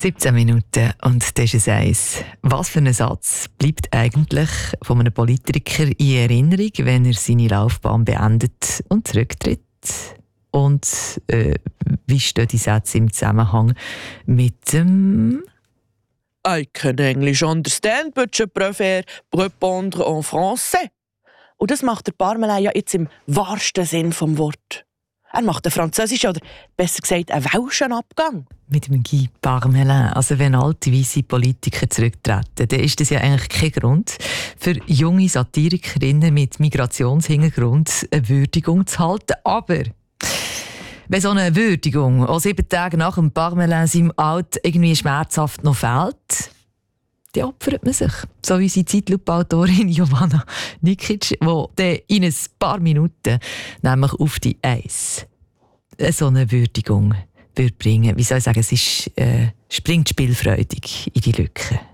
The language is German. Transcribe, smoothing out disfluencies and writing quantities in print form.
17 Minuten und das ist eins. Was für ein Satz bleibt eigentlich von einem Politiker in Erinnerung, wenn er seine Laufbahn beendet und zurücktritt? Und wie stehen die Sätze im Zusammenhang mit dem I can English understand, but je préfère répondre en français. Und das macht der Parmelin ja jetzt im wahrsten Sinn vom Wort. Er macht einen französischen oder besser gesagt einen welschen Abgang. mit dem Guy Parmelin? Also wenn alte weisse Politiker zurücktreten, dann ist das ja eigentlich kein Grund für junge Satirikerinnen mit Migrationshintergrund eine Würdigung zu halten. Aber wenn so eine Würdigung auch 7 Tage nach dem Parmelin seinem Alt irgendwie schmerzhaft noch fehlt, dann opfert man sich. So wie unsere Zeitlupe-Autorin Jovana Nikic, die in ein paar Minuten nämlich auf die Eis so eine Würdigung bringen. Wie soll ich sagen, es ist, springt spielfreudig in die Lücke.